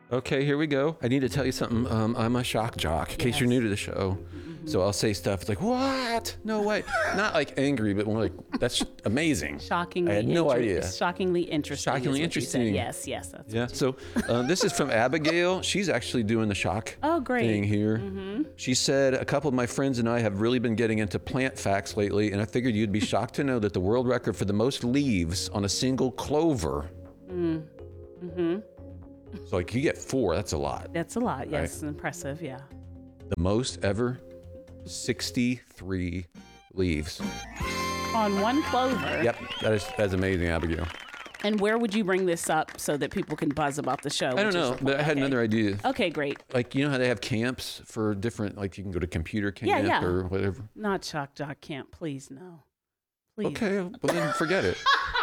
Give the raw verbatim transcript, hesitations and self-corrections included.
Okay, here we go. I need to tell you something. Um, I'm a shock jock, in case Yes. you're new to the show. Mm-hmm. So I'll say stuff like, what? No way. Not like angry, but more like, that's amazing. Shockingly I had no inter- idea. Shockingly interesting. Shockingly is what you said. interesting. Yes, yes. That's Yeah, so um, this is from Abigail. She's actually doing the shock Oh, great. thing here. Mm-hmm. She said, a couple of my friends and I have really been getting into plant facts lately, and I figured you'd be shocked to know that the world record for the most leaves on a single clover. Mm. Mm-hmm. So like you get four, that's a lot. That's a lot. Yes, impressive. Yeah. The most ever, sixty-three leaves. On one clover. Yep, that is that's amazing, Abigail. And where would you bring this up so that people can buzz about the show? I don't know, but I had okay. another idea. Okay, great. Like, you know how they have camps for different, like you can go to computer camp Yeah, yeah. or whatever. Not shock jock camp, please no. Please. Okay, well then forget it.